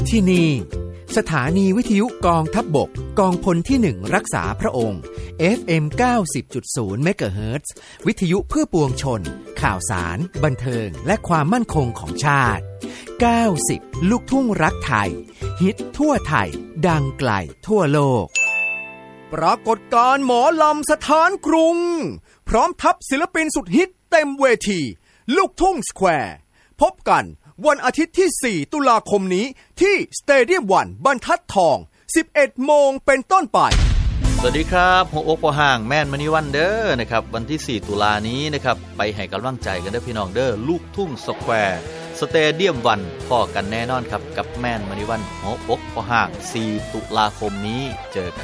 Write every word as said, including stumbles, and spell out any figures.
ที่นี่สถานีวิทยุกองทัพบกกองพลที่หนึ่งรักษาพระองค์ เอฟ เอ็ม เก้าสิบจุดศูนย์ เมกะเฮิรตซ์วิทยุเพื่อปวงชนข่าวสารบันเทิงและความมั่นคงของชาติเก้าสิบลูกทุ่งรักไทยฮิตทั่วไทยดังไกลทั่วโลกปรากฏการณ์หมอลำสถานกรุงพร้อมทัพศิลปินสุดฮิตเต็มเวทีลูกทุ่งสแควร์พบกันวันอาทิตย์ที่สี่ตุลาคมนี้ที่สเตเดียมวันบรรทัดทอง สิบเอ็ดโมงเป็นต้นไปสวัสดีครับหัวอกพ่อห่างแม่นมณีวันเด้อนะครับวันที่สี่ตุลานี้นะครับไปให้กำลังใจกันเด้อพี่น้องเด้อลูกทุ่งสแควร์สเตเดียมวันพอกันแน่นอนครับกับแม่นมณีวันหัวอกพ่อห่างสี่ตุลาคมนี้เจอกัน